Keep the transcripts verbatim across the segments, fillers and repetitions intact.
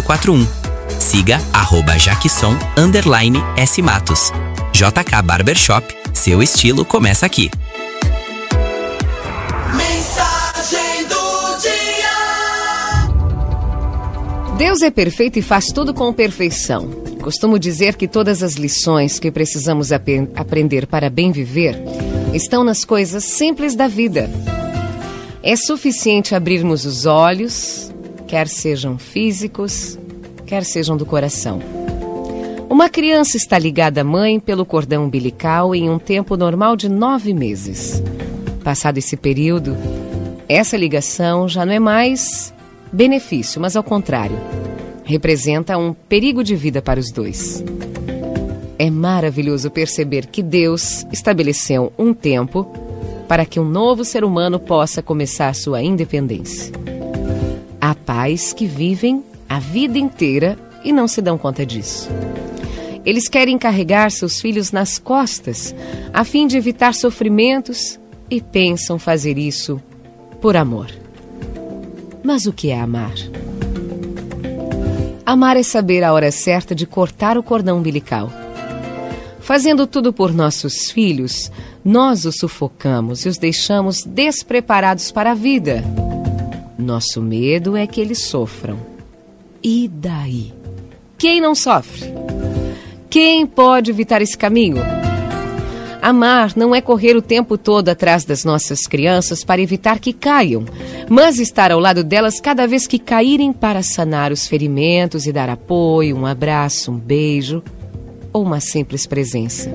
quatro um. Siga arroba jaquisson underline S Matos. J K Barbershop, seu estilo começa aqui. Mensagem do dia. Deus é perfeito e faz tudo com perfeição. Costumo dizer que todas as lições que precisamos ap- aprender para bem viver estão nas coisas simples da vida. É suficiente abrirmos os olhos, quer sejam físicos, quer sejam do coração. Uma criança está ligada à mãe pelo cordão umbilical em um tempo normal de nove meses. Passado esse período, essa ligação já não é mais benefício, mas ao contrário, representa um perigo de vida para os dois. É maravilhoso perceber que Deus estabeleceu um tempo para que um novo ser humano possa começar sua independência. Há pais que vivem a vida inteira e não se dão conta disso. Eles querem carregar seus filhos nas costas a fim de evitar sofrimentos e pensam fazer isso por amor. Mas o que é amar? Amar é saber a hora certa de cortar o cordão umbilical. Fazendo tudo por nossos filhos, nós os sufocamos e os deixamos despreparados para a vida. Nosso medo é que eles sofram. E daí? Quem não sofre? Quem pode evitar esse caminho? Amar não é correr o tempo todo atrás das nossas crianças para evitar que caiam, mas estar ao lado delas cada vez que caírem para sanar os ferimentos e dar apoio, um abraço, um beijo ou uma simples presença.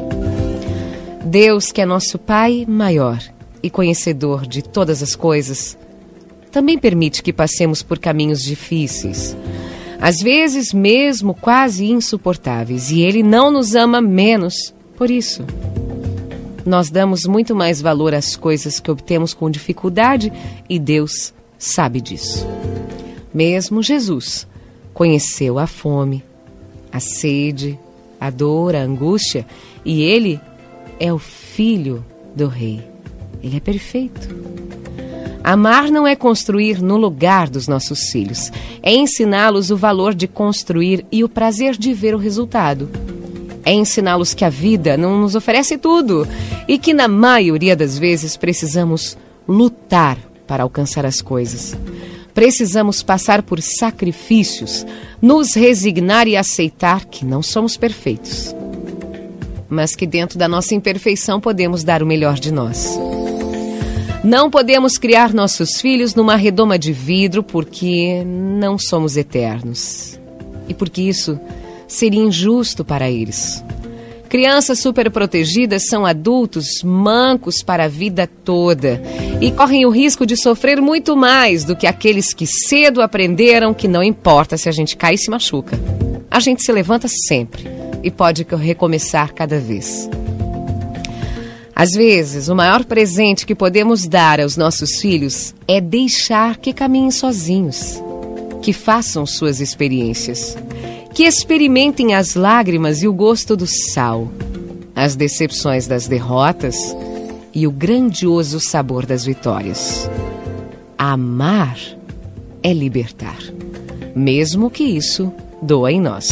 Deus, que é nosso Pai maior e conhecedor de todas as coisas, também permite que passemos por caminhos difíceis, às vezes mesmo quase insuportáveis, e Ele não nos ama menos por isso. Nós damos muito mais valor às coisas que obtemos com dificuldade e Deus sabe disso. Mesmo Jesus conheceu a fome, a sede, a dor, a angústia, e Ele é o Filho do Rei. Ele é perfeito. Amar não é construir no lugar dos nossos filhos, é ensiná-los o valor de construir e o prazer de ver o resultado. É ensiná-los que a vida não nos oferece tudo e que, na maioria das vezes, precisamos lutar para alcançar as coisas. Precisamos passar por sacrifícios, nos resignar e aceitar que não somos perfeitos, mas que dentro da nossa imperfeição podemos dar o melhor de nós. Não podemos criar nossos filhos numa redoma de vidro porque não somos eternos e porque isso seria injusto para eles. Crianças superprotegidas são adultos mancos para a vida toda e correm o risco de sofrer muito mais do que aqueles que cedo aprenderam que não importa se a gente cai e se machuca. A gente se levanta sempre e pode recomeçar cada vez. Às vezes, o maior presente que podemos dar aos nossos filhos é deixar que caminhem sozinhos, que façam suas experiências, que experimentem as lágrimas e o gosto do sal, as decepções das derrotas e o grandioso sabor das vitórias. Amar é libertar, mesmo que isso doa em nós.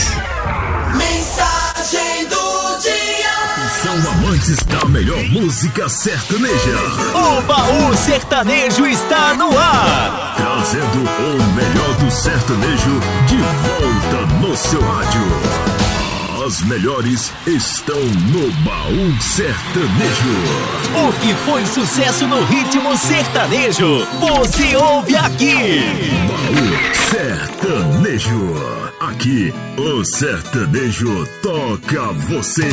Mensagem do dia. São amantes da melhor música sertaneja. O Baú Sertanejo está no ar, Trazendo o melhor do sertanejo de volta no seu rádio. As melhores estão no Baú Sertanejo. o que foi sucesso no ritmo sertanejo, você ouve aqui. Baú Sertanejo. Aqui o sertanejo toca você.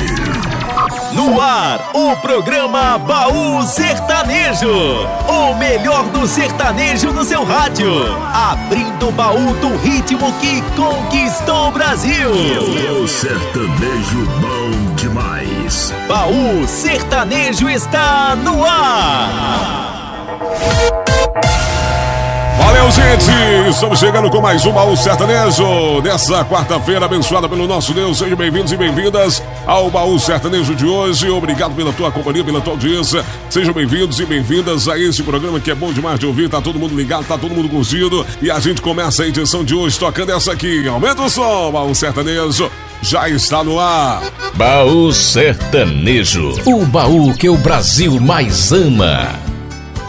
No ar, o programa Baú Sertanejo. O melhor do sertanejo no seu rádio. Abrindo o baú do ritmo que conquistou o Brasil. O sertanejo bom demais. Baú Sertanejo está no ar. Valeu, gente! Estamos chegando com mais um Baú Sertanejo dessa quarta-feira, abençoada pelo nosso Deus. Sejam bem-vindos e bem-vindas ao Baú Sertanejo de hoje. Obrigado pela tua companhia, pela tua audiência. Sejam bem-vindos e bem-vindas a esse programa que é bom demais de ouvir. Tá todo mundo ligado, tá todo mundo curtindo. E a gente começa a edição de hoje tocando essa aqui. Aumenta o som, Baú Sertanejo já está no ar. Baú Sertanejo, o baú que o Brasil mais ama.